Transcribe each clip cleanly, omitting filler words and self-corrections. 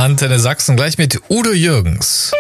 Antenne Sachsen gleich mit Udo Jürgens.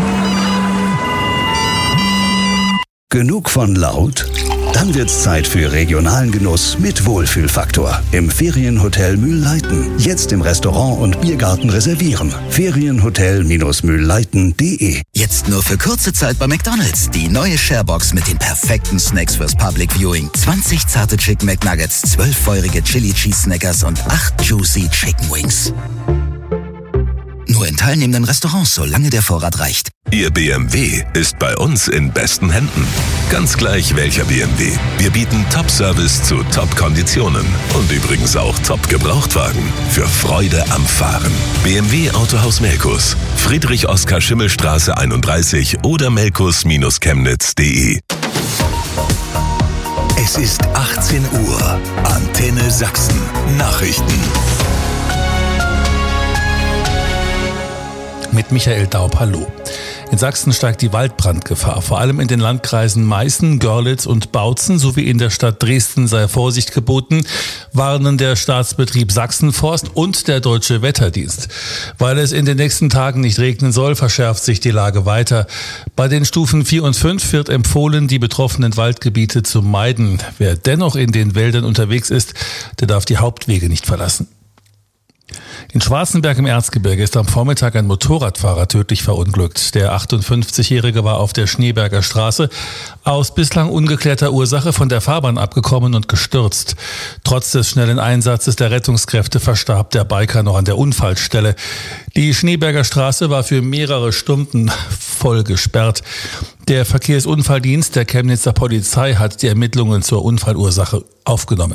Genug von laut? Dann wird's Zeit für regionalen Genuss mit Wohlfühlfaktor im Ferienhotel Mühlleiten. Jetzt im Restaurant und Biergarten reservieren. Ferienhotel-mühlleiten.de. Jetzt nur für kurze Zeit bei McDonald's. Die neue Sharebox mit den perfekten Snacks fürs Public Viewing. 20 zarte Chicken McNuggets, 12 feurige Chili Cheese Snackers und 8 juicy Chicken Wings. Nur in teilnehmenden Restaurants, solange der Vorrat reicht. Ihr BMW ist bei uns in besten Händen. Ganz gleich welcher BMW. Wir bieten Top-Service zu Top-Konditionen. Und übrigens auch Top-Gebrauchtwagen. Für Freude am Fahren. BMW Autohaus Melkus. Friedrich-Oskar-Schimmelstraße 31 oder melkus-chemnitz.de. Es ist 18 Uhr. Antenne Sachsen. Nachrichten. Mit Michael Daub, hallo. In Sachsen steigt die Waldbrandgefahr. Vor allem in den Landkreisen Meißen, Görlitz und Bautzen sowie in der Stadt Dresden sei Vorsicht geboten, warnen der Staatsbetrieb Sachsenforst und der Deutsche Wetterdienst. Weil es in den nächsten Tagen nicht regnen soll, verschärft sich die Lage weiter. Bei den Stufen 4 und 5 wird empfohlen, die betroffenen Waldgebiete zu meiden. Wer dennoch in den Wäldern unterwegs ist, der darf die Hauptwege nicht verlassen. In Schwarzenberg im Erzgebirge ist am Vormittag ein Motorradfahrer tödlich verunglückt. Der 58-Jährige war auf der Schneeberger Straße aus bislang ungeklärter Ursache von der Fahrbahn abgekommen und gestürzt. Trotz des schnellen Einsatzes der Rettungskräfte verstarb der Biker noch an der Unfallstelle. Die Schneeberger Straße war für mehrere Stunden voll gesperrt. Der Verkehrsunfalldienst der Chemnitzer Polizei hat die Ermittlungen zur Unfallursache aufgenommen.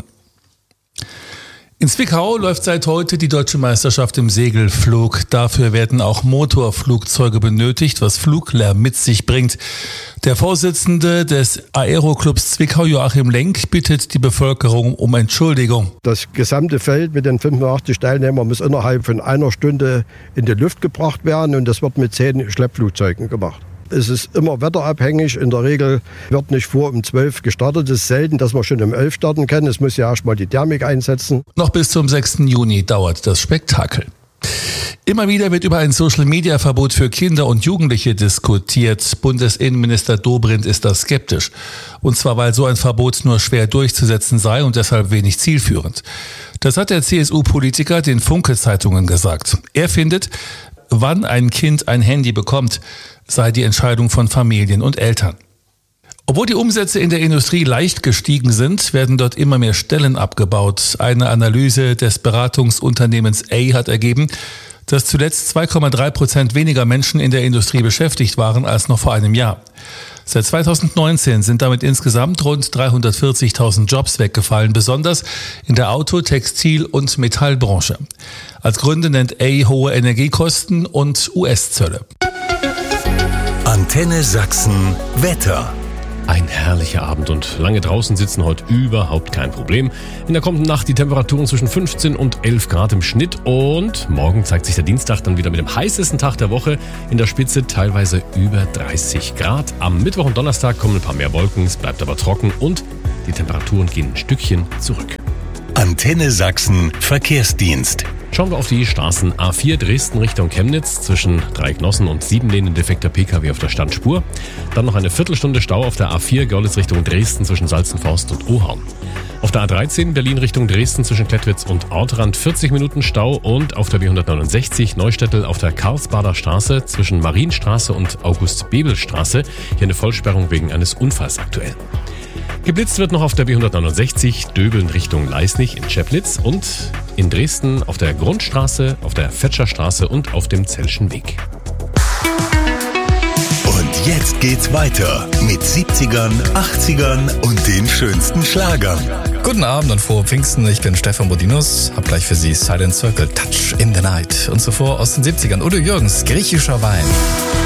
In Zwickau läuft seit heute die Deutsche Meisterschaft im Segelflug. Dafür werden auch Motorflugzeuge benötigt, was Fluglärm mit sich bringt. Der Vorsitzende des Aeroclubs Zwickau, Joachim Lenk, bittet die Bevölkerung um Entschuldigung. Das gesamte Feld mit den 85 Teilnehmern muss innerhalb von einer Stunde in die Luft gebracht werden und das wird mit 10 Schleppflugzeugen gemacht. Es ist immer wetterabhängig. In der Regel wird nicht vor um 12 gestartet. Es ist selten, dass wir schon um 11 starten können. Es muss ja erstmal die Thermik einsetzen. Noch bis zum 6. Juni dauert das Spektakel. Immer wieder wird über ein Social-Media-Verbot für Kinder und Jugendliche diskutiert. Bundesinnenminister Dobrindt ist da skeptisch. Und zwar, weil so ein Verbot nur schwer durchzusetzen sei und deshalb wenig zielführend. Das hat der CSU-Politiker den Funke-Zeitungen gesagt. Er findet, wann ein Kind ein Handy bekommt, sei die Entscheidung von Familien und Eltern. Obwohl die Umsätze in der Industrie leicht gestiegen sind, werden dort immer mehr Stellen abgebaut. Eine Analyse des Beratungsunternehmens A hat ergeben, dass zuletzt 2,3% weniger Menschen in der Industrie beschäftigt waren als noch vor einem Jahr. Seit 2019 sind damit insgesamt rund 340.000 Jobs weggefallen, besonders in der Auto-, Textil- und Metallbranche. Als Gründe nennt A hohe Energiekosten und US-Zölle. Antenne Sachsen Wetter. Ein herrlicher Abend und lange draußen sitzen heute überhaupt kein Problem. In der kommenden Nacht die Temperaturen zwischen 15 und 11 Grad im Schnitt und morgen zeigt sich der Dienstag dann wieder mit dem heißesten Tag der Woche. In der Spitze teilweise über 30 Grad. Am Mittwoch und Donnerstag kommen ein paar mehr Wolken, es bleibt aber trocken und die Temperaturen gehen ein Stückchen zurück. Antenne Sachsen Verkehrsdienst. Schauen wir auf die Straßen A4 Dresden Richtung Chemnitz zwischen Dreiecknossen und 7 Lehnen defekter Pkw auf der Standspur. Dann noch eine Viertelstunde Stau auf der A4 Görlitz Richtung Dresden zwischen Salzenforst und Ohorn. Auf der A13 Berlin Richtung Dresden zwischen Klettwitz und Ortrand 40 Minuten Stau und auf der B169 Neustädtel auf der Karlsbader Straße zwischen Marienstraße und August-Bebel-Straße hier eine Vollsperrung wegen eines Unfalls aktuell. Geblitzt wird noch auf der B169 Döbeln Richtung Leisnig in Chemnitz und in Dresden auf der Grundstraße, auf der Fetscherstraße und auf dem Zellschen Weg. Und jetzt geht's weiter mit 70ern, 80ern und den schönsten Schlagern. Guten Abend und frohe Pfingsten, ich bin Stefan Bodinus, hab gleich für Sie Silent Circle, Touch in the Night. Und zuvor aus den 70ern Udo Jürgens, Griechischer Wein.